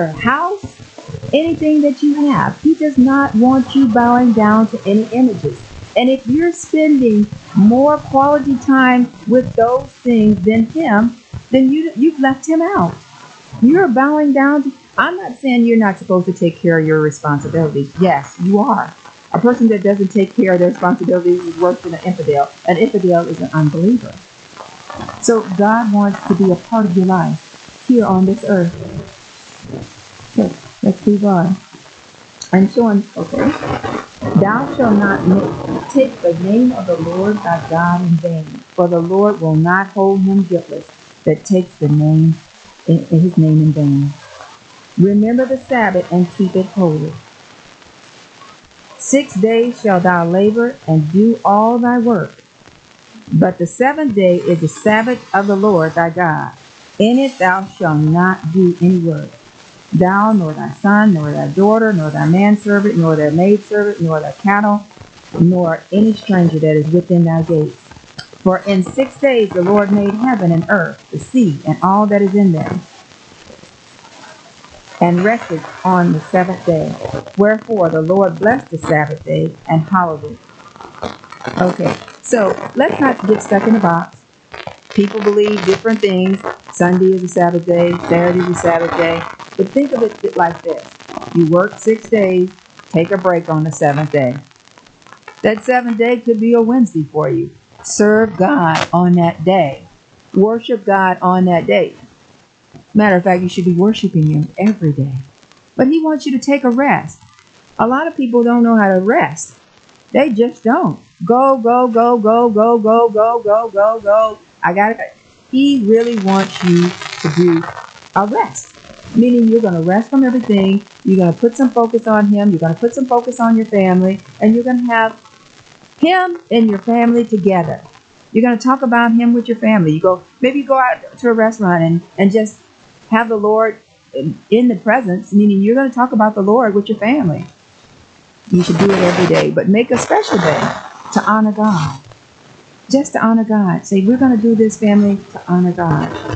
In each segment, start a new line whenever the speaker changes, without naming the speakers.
house, anything that you have. He does not want you bowing down to any images. And if you're spending more quality time with those things than him, then you've left him out. You're bowing down to, I'm not saying you're not supposed to take care of your responsibilities. Yes, you are. A person that doesn't take care of their responsibilities is worse than an infidel. An infidel is an unbeliever. So God wants to be a part of your life here on this earth. Okay, let's move on. I'm showing, okay. Thou shalt not take the name of the Lord thy God in vain, for the Lord will not hold him guiltless that takes the name his name in vain. Remember the Sabbath and keep it holy. 6 days shalt thou labor and do all thy work. But the seventh day is the Sabbath of the Lord thy God. In it thou shalt not do any work. Thou, nor thy son, nor thy daughter, nor thy manservant, nor thy maidservant, nor thy cattle, nor any stranger that is within thy gates. For in 6 days the Lord made heaven and earth, the sea, and all that is in them, and rested on the seventh day. Wherefore the Lord blessed the Sabbath day and hallowed it. Okay, so let's not get stuck in a box. People believe different things. Sunday is a Sabbath day, Saturday is a Sabbath day. But think of it like this. You work 6 days, take a break on the seventh day. That seventh day could be a Wednesday for you. Serve God on that day. Worship God on that day. Matter of fact, you should be worshiping Him every day. But He wants you to take a rest. A lot of people don't know how to rest. They just don't. Go, go, go, go, go, go, go, go, go, go. He really wants you to do a rest. Meaning you're going to rest from everything. You're going to put some focus on Him. You're going to put some focus on your family. And you're going to have Him and your family together. You're going to talk about Him with your family. Maybe you go out to a restaurant and just have the Lord in the presence. Meaning you're going to talk about the Lord with your family. You should do it every day. But make a special day to honor God. Just to honor God. Say, we're going to do this, family, to honor God.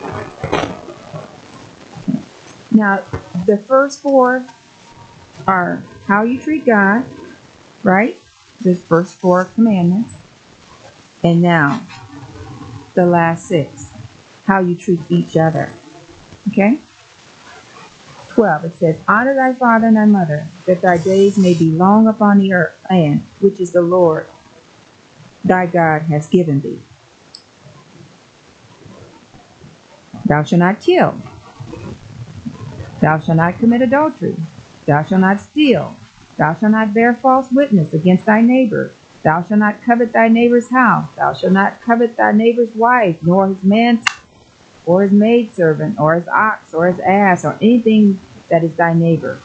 Now, the first 4 are how you treat God, right? The first 4 commandments. And now, the last 6, how you treat each other. Okay? 12, it says, honor thy father and thy mother, that thy days may be long upon the earth, land, which is the Lord thy God has given thee. Thou shalt not kill. Thou shalt not commit adultery. Thou shalt not steal. Thou shalt not bear false witness against thy neighbor. Thou shalt not covet thy neighbor's house. Thou shalt not covet thy neighbor's wife, nor his man, or his maidservant, or his ox, or his ass, or anything that is thy neighbor.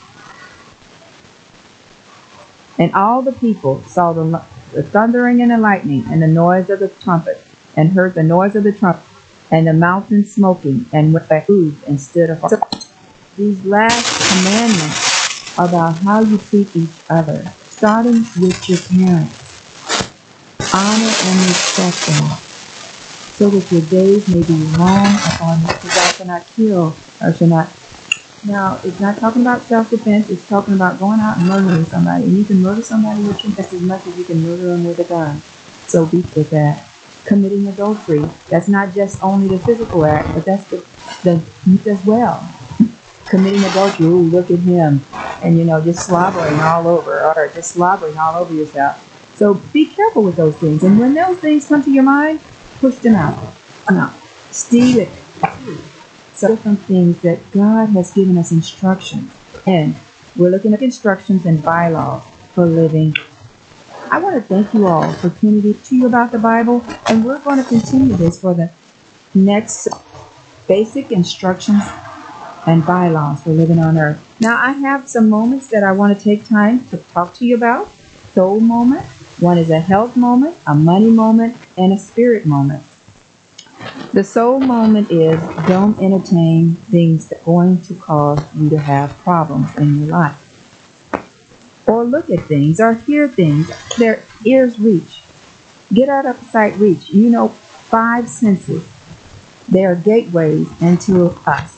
And all the people saw the thundering and the lightning, and the noise of the trumpet, and heard the noise of the trumpet, and the mountain smoking, and went back and stood afar. So these last commandments are about how you treat each other, starting with your parents. Honor and respect them, so that your days may be long upon you. Thou shalt not kill, or shall not. Now, it's not talking about self-defense. It's talking about going out and murdering somebody. And you can murder somebody with your fist as much as you can murder them with a gun. So be with that. Committing adultery. That's not just only the physical act, but that's the as well. Committing adultery. Ooh, look at him. And, just slobbering all over. Or just slobbering all over yourself. So be careful with those things. And when those things come to your mind, push them out. No. Steal it. So different things that God has given us instructions. And we're looking at instructions and bylaws for living. I want to thank you all for tuning in to you about the Bible. And we're going to continue this for the next basic instructions and bylaws for living on earth. Now, I have some moments that I want to take time to talk to you about. Soul moment. One is a health moment, a money moment, and a spirit moment. The soul moment is don't entertain things that are going to cause you to have problems in your life. Or look at things or hear things their ears reach. Get out of sight reach. 5 senses. They are gateways into us.